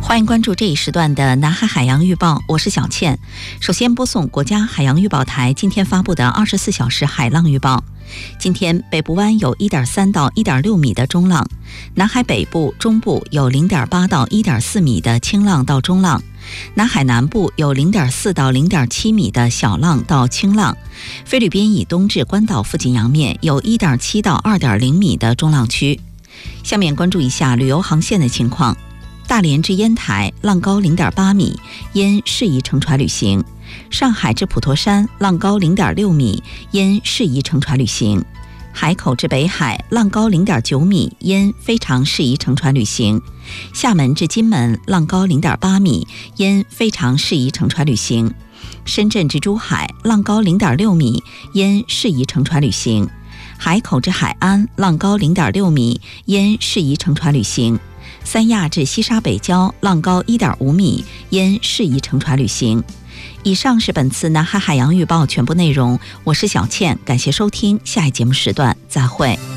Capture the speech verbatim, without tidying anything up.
欢迎关注这一时段的南海海洋预报，我是小倩。首先播送国家海洋预报台今天发布的二十四小时海浪预报。今天北部湾有 一点三到一点六米的中浪，南海北部、中部有 零点八到一点四米的轻浪到中浪，南海南部有 零点四到零点七米的小浪到轻浪，菲律宾以东至关岛附近洋面有 一点七到二点零米的中浪区。下面关注一下旅游航线的情况。大连至烟台浪高 零点八米，烟适宜乘船旅行；上海至普陀山浪高 零点六米，烟适宜乘船旅行；海口至北海浪高 零点九米，烟非常适宜乘船旅行；厦门至金门浪高 零点八米，烟非常适宜乘船旅行；深圳至珠海浪高 零点六米，烟适宜乘船旅行；海口至海安浪高 零点六米，烟适宜乘船旅行；三亚至西沙北礁浪高 一点五米，烟适宜乘船旅行。以上是本次南海海洋预报全部内容，我是小倩，感谢收听，下一节目时段再会。